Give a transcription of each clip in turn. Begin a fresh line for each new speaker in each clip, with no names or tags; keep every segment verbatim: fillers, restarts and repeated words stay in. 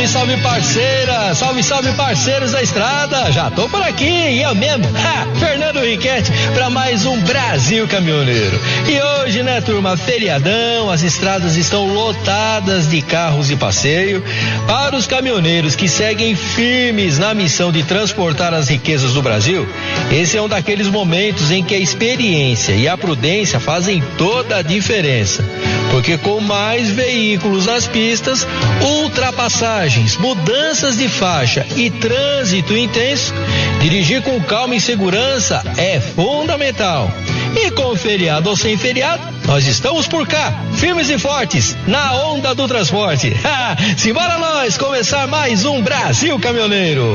Salve, salve parceira, salve, salve parceiros da estrada, já tô por aqui e eu mesmo, ha, Fernando Riquetti, para mais um Brasil Caminhoneiro. E hoje, né, turma, feriadão, as estradas estão lotadas de carros de passeio. Para os caminhoneiros que seguem firmes na missão de transportar as riquezas do Brasil, esse é um daqueles momentos em que a experiência e a prudência fazem toda a diferença. Porque com mais veículos nas pistas, ultrapassagens, mudanças de faixa e trânsito intenso, dirigir com calma e segurança é fundamental. E com feriado ou sem feriado, nós estamos por cá, firmes e fortes, na onda do transporte. Simbora nós começar mais um Brasil Caminhoneiro.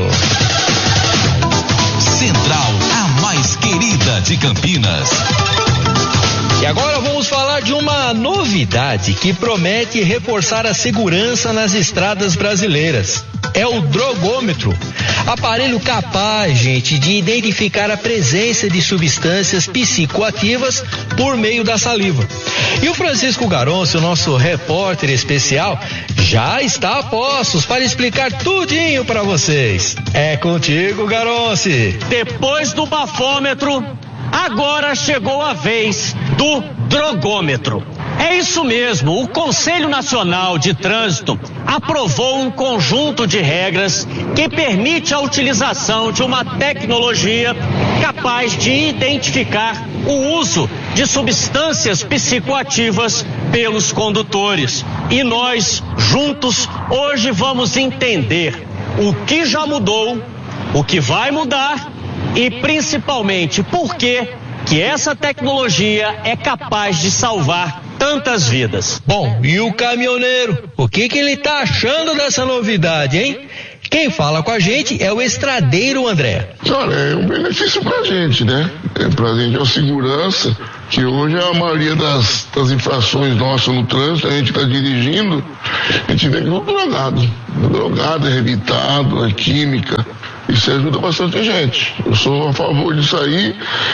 Central, a mais querida de Campinas.
E agora vamos falar de uma novidade que promete reforçar a segurança nas estradas brasileiras. É o drogômetro. Aparelho capaz, gente, de identificar a presença de substâncias psicoativas por meio da saliva. E o Francisco Garoncio, nosso repórter especial, já está a postos para explicar tudinho para vocês. É contigo, Garoncio.
Depois do bafômetro, agora chegou a vez do drogômetro. É isso mesmo, o Conselho Nacional de Trânsito aprovou um conjunto de regras que permite a utilização de uma tecnologia capaz de identificar o uso de substâncias psicoativas pelos condutores. E nós, juntos, hoje vamos entender o que já mudou, o que vai mudar e principalmente por que que essa tecnologia é capaz de salvar tantas vidas.
Bom, e o caminhoneiro? O que que ele tá achando dessa novidade, hein? Quem fala com a gente é o estradeiro André.
Olha, é um benefício pra gente, né? É pra gente é a segurança, que hoje a maioria das, das infrações nossas no trânsito, a gente tá dirigindo, a gente vê que é drogado. É drogado, é revitado, é química. Isso ajuda bastante gente. Eu sou a favor disso aí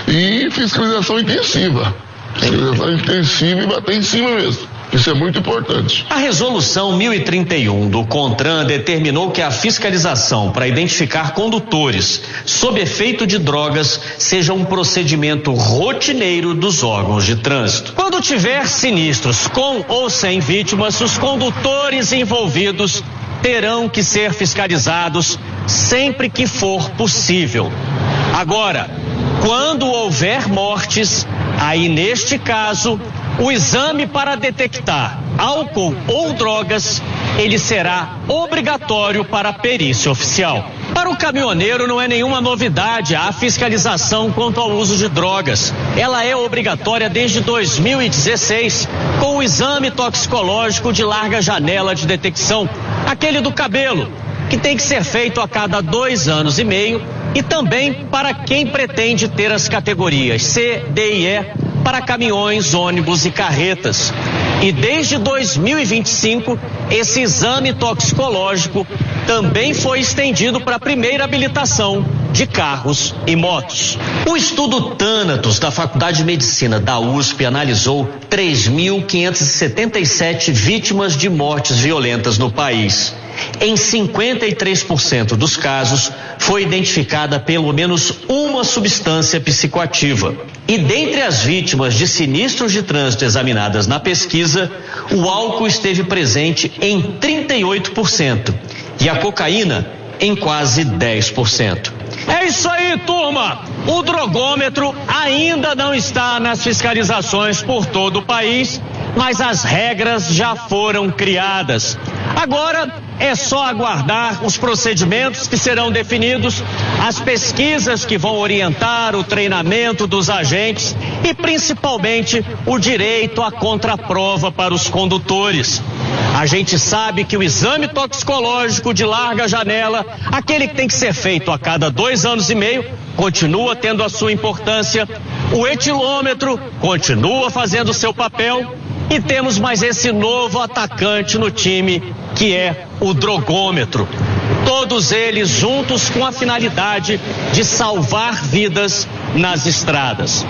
e fiscalização intensiva. Fiscalização intensiva e bater em cima mesmo. Isso é muito importante.
A resolução mil e trinta e um do CONTRAN determinou que a fiscalização para identificar condutores sob efeito de drogas seja um procedimento rotineiro dos órgãos de trânsito. Quando tiver sinistros com ou sem vítimas, os condutores envolvidos terão que ser fiscalizados sempre que for possível. Agora, quando houver mortes, aí neste caso, o exame para detectar álcool ou drogas, ele será obrigatório para a perícia oficial. Para o caminhoneiro não é nenhuma novidade a fiscalização quanto ao uso de drogas. Ela é obrigatória desde dois mil e dezesseis, com o exame toxicológico de larga janela de detecção, aquele do cabelo, que tem que ser feito a cada dois anos e meio, e também para quem pretende ter as categorias C, D e E para caminhões, ônibus e carretas. E desde dois mil e vinte e cinco, esse exame toxicológico também foi estendido para a primeira habilitação de carros e motos. O estudo Thanatos da Faculdade de Medicina da U S P analisou três mil quinhentas e setenta e sete vítimas de mortes violentas no país. Em cinquenta e três por cento dos casos, foi identificada pelo menos uma substância psicoativa. E dentre as vítimas de sinistros de trânsito examinadas na pesquisa, o álcool esteve presente em trinta e oito por cento e a cocaína em quase dez por cento. É isso aí, turma! O drogômetro ainda não está nas fiscalizações por todo o país, mas as regras já foram criadas. Agora é só aguardar os procedimentos que serão definidos, as pesquisas que vão orientar o treinamento dos agentes e principalmente o direito à contraprova para os condutores. A gente sabe que o exame toxicológico de larga janela, aquele que tem que ser feito a cada dois anos e meio, continua tendo a sua importância. O etilômetro continua fazendo o seu papel. E temos mais esse novo atacante no time, que é o drogômetro. Todos eles juntos com a finalidade de salvar vidas nas estradas.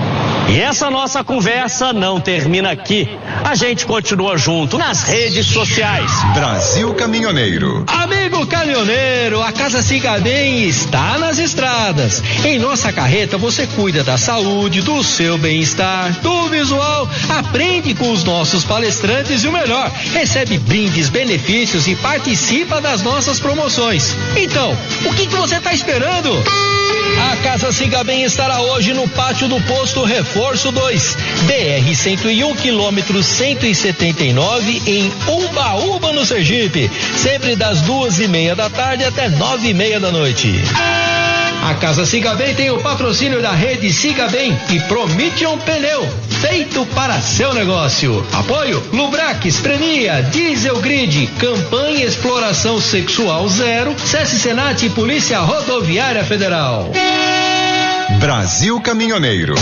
E essa nossa conversa não termina aqui. A gente continua junto nas redes sociais.
Brasil Caminhoneiro.
Amigo caminhoneiro, a Casa Siga Bem está nas estradas. Em nossa carreta você cuida da saúde, do seu bem-estar, do visual, aprende com os nossos palestrantes e o melhor, recebe brindes, benefícios e participa das nossas promoções. Então, o que, que você está esperando? A Casa Siga Bem estará hoje no pátio do posto Reforço dois, B R cento e um, quilômetro cento e setenta e nove, em Umbaúba, no Sergipe, sempre das duas e meia da tarde até nove e meia da noite. A Casa Siga Bem tem o patrocínio da rede Siga Bem e Prometion Pneu, feito para seu negócio. Apoio Lubrax, Premia, Diesel Grid, Campanha Exploração Sexual Zero, SESC Senat e Polícia Rodoviária Federal.
Brasil Caminhoneiro.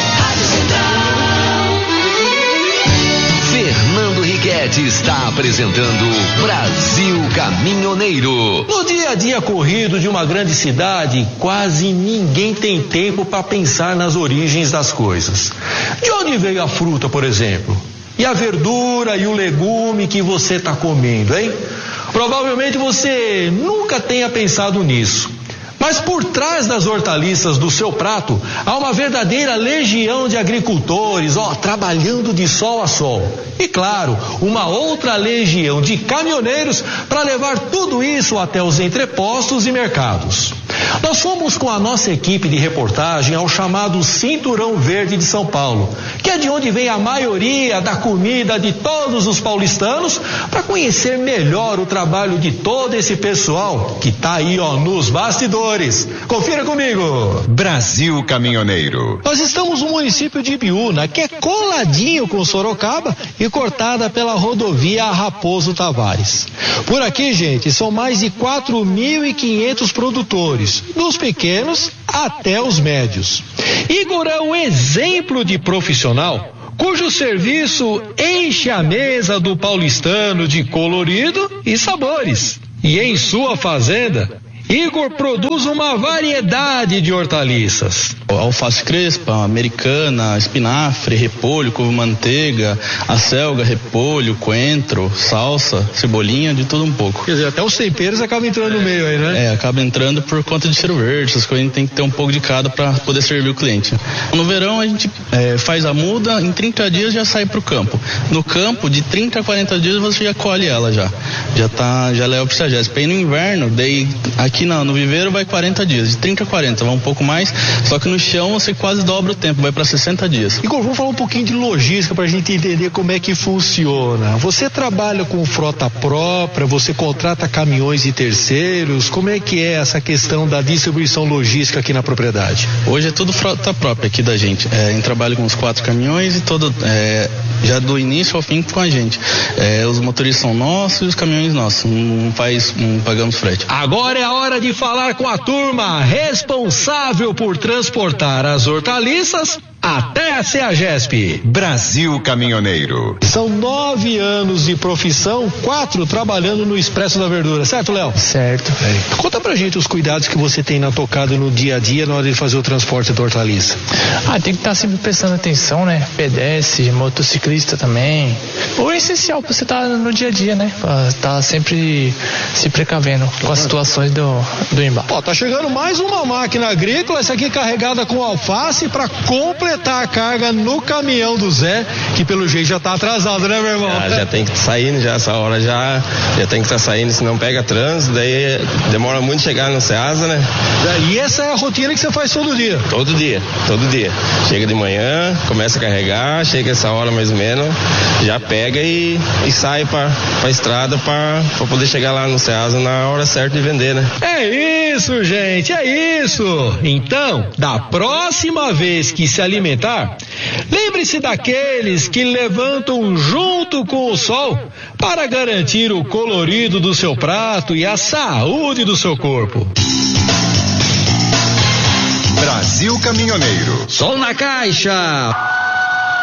Fernando Riquetti está apresentando Brasil Caminhoneiro.
No dia a dia corrido de uma grande cidade, quase ninguém tem tempo para pensar nas origens das coisas. De onde veio a fruta, por exemplo? E a verdura e o legume que você está comendo, hein? Provavelmente você nunca tenha pensado nisso. Mas por trás das hortaliças do seu prato, há uma verdadeira legião de agricultores, ó, trabalhando de sol a sol. E claro, uma outra legião de caminhoneiros para levar tudo isso até os entrepostos e mercados. Nós fomos com a nossa equipe de reportagem ao chamado Cinturão Verde de São Paulo, que é de onde vem a maioria da comida de todos os paulistanos, para conhecer melhor o trabalho de todo esse pessoal que tá aí, ó, nos bastidores. Confira comigo.
Brasil Caminhoneiro.
Nós estamos no município de Ibiúna, que é coladinho com Sorocaba e cortada pela rodovia Raposo Tavares. Por aqui, gente, são mais de quatro mil e quinhentos produtores, dos pequenos até os médios. Igor é um exemplo de profissional cujo serviço enche a mesa do paulistano de colorido e sabores. E em sua fazenda, Igor produz uma variedade de hortaliças.
Alface crespa, americana, espinafre, repolho, couve-manteiga, acelga, repolho, coentro, salsa, cebolinha, de tudo um pouco.
Quer dizer, até os temperos acabam entrando no meio aí, né?
É, acaba entrando por conta de cheiro verde, essas coisas a gente tem que ter um pouco de cada para poder servir o cliente. No verão a gente é, faz a muda, em trinta dias já sai pro campo. No campo, de trinta a quarenta dias você já colhe ela já. Já tá, já leva pro Sagésp. Aí no inverno, daí aqui Aqui não, no viveiro vai quarenta dias, de trinta a quarenta, vai um pouco mais, só que no chão você quase dobra o tempo, vai para sessenta dias.
Igor, vamos falar um pouquinho de logística para a gente entender como é que funciona. Você trabalha com frota própria, você contrata caminhões e terceiros, como é que é essa questão da distribuição logística aqui na propriedade?
Hoje é tudo frota própria aqui da gente, é, a gente trabalha com os quatro caminhões e todo, é, já do início ao fim com a gente. É, os motoristas são nossos e os caminhões nossos, não, faz, não pagamos frete.
Agora é a hora de falar com a turma responsável por transportar as hortaliças até a Ceagesp.
Brasil Caminhoneiro.
São nove anos de profissão, quatro trabalhando no Expresso da Verdura, certo, Léo?
Certo.
É. Conta pra gente os cuidados que você tem na tocada no dia a dia na hora de fazer o transporte da hortaliça.
Ah, tem que estar sempre prestando atenção, né? Pedestre, motociclista também. O essencial pra você estar no dia a dia, né? Pra estar sempre se precavendo com as situações do, do embate.
Ó, tá chegando mais uma máquina agrícola, essa aqui carregada com alface pra completar a carga no caminhão do Zé, que pelo jeito já tá atrasado, né, meu irmão?
Já, já tem que estar saindo, já essa hora já, já tem que estar saindo, senão pega trânsito, daí demora muito chegar no Ceasa, né?
E essa é a rotina que você faz todo dia?
Todo dia, todo dia. Chega de manhã, começa a carregar, chega essa hora mais ou menos, já pega e, e sai pra, pra estrada pra, pra poder chegar lá no Ceasa na hora certa de vender, né?
É isso, gente, é isso. Então, da próxima vez que se alimentar, lembre-se daqueles que levantam junto com o sol para garantir o colorido do seu prato e a saúde do seu corpo.
Brasil Caminhoneiro.
Som na caixa.